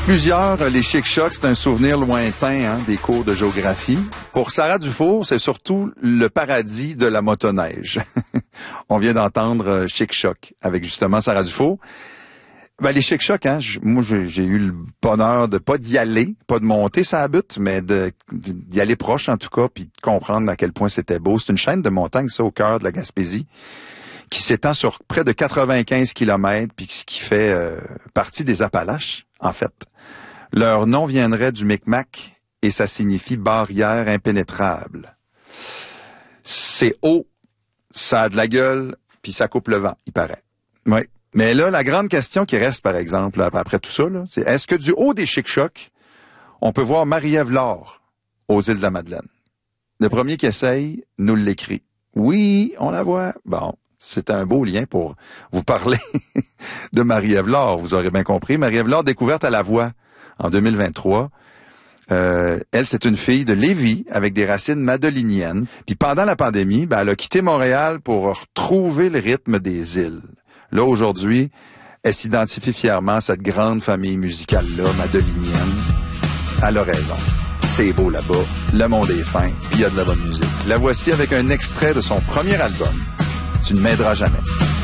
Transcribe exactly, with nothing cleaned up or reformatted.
plusieurs, les Chic-Chocs, c'est un souvenir lointain hein, des cours de géographie. Pour Sarah Dufour, c'est surtout le paradis de la motoneige. On vient d'entendre Chic-Chocs avec justement Sarah Dufour. Ben, les Chic-Chocs, hein, moi j'ai eu le bonheur de pas d'y aller, pas de monter sa butte, mais de d'y aller proche en tout cas, puis de comprendre à quel point c'était beau. C'est une chaîne de montagnes, ça, au cœur de la Gaspésie, qui s'étend sur près de quatre-vingt-quinze kilomètres, puis qui fait euh, partie des Appalaches, en fait. Leur nom viendrait du Micmac et ça signifie barrière impénétrable. C'est haut, ça a de la gueule, puis ça coupe le vent, il paraît. Oui. Mais là, la grande question qui reste, par exemple, après tout ça, là, c'est est-ce que du haut des Chic-Chocs, on peut voir Marie-Ève Laure aux îles de la Madeleine? Le premier qui essaye nous l'écrit. Oui, on la voit. Bon, c'est un beau lien pour vous parler de Marie-Ève Laure. Vous aurez bien compris. Marie-Ève Laure, découverte à la voix en deux mille vingt-trois. Euh, elle, c'est une fille de Lévis avec des racines madeliniennes. Puis pendant la pandémie, ben, elle a quitté Montréal pour retrouver le rythme des îles. Là, aujourd'hui, elle s'identifie fièrement à cette grande famille musicale-là, madelinienne. Elle a raison. C'est beau là-bas, le monde est fin, puis il y a de la bonne musique. La voici avec un extrait de son premier album. Tu ne m'aideras jamais.